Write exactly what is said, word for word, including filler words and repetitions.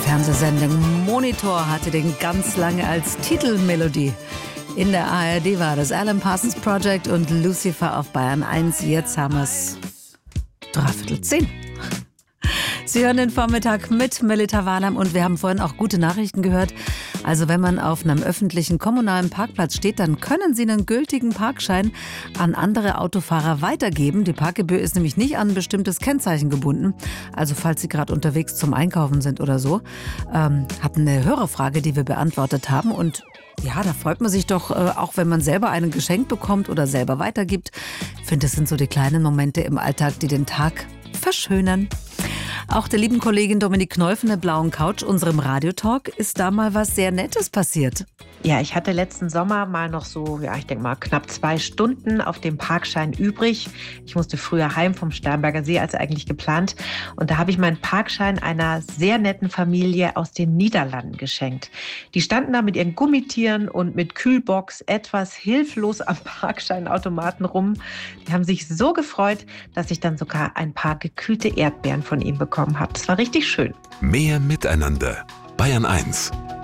Fernsehsendung Monitor hatte den ganz lange als Titelmelodie. In der A R D war das Alan Parsons Project und Lucifer auf Bayern eins. Jetzt haben wir es dreiviertel zehn. Sie hören den Vormittag mit Melita Wahlheim und wir haben vorhin auch gute Nachrichten gehört. Also wenn man auf einem öffentlichen kommunalen Parkplatz steht, dann können Sie einen gültigen Parkschein an andere Autofahrer weitergeben. Die Parkgebühr ist nämlich nicht an ein bestimmtes Kennzeichen gebunden. Also falls Sie gerade unterwegs zum Einkaufen sind oder so, ähm, hatten eine Hörerfrage, die wir beantwortet haben. Und ja, da freut man sich doch, äh, auch wenn man selber einen geschenkt bekommt oder selber weitergibt. Ich finde, das sind so die kleinen Momente im Alltag, die den Tag verschönern. Auch der lieben Kollegin Dominique Knoll von der Blauen Couch, unserem Radiotalk, ist da mal was sehr Nettes passiert. Ja, ich hatte letzten Sommer mal noch so, ja, ich denke mal knapp zwei Stunden auf dem Parkschein übrig. Ich musste früher heim vom Starnberger See als eigentlich geplant. Und da habe ich meinen Parkschein einer sehr netten Familie aus den Niederlanden geschenkt. Die standen da mit ihren Gummitieren und mit Kühlbox etwas hilflos am Parkscheinautomaten rum. Die haben sich so gefreut, dass ich dann sogar ein paar gekühlte Erdbeeren von ihnen bekommen habe. Das war richtig schön. Mehr Miteinander. Bayern eins.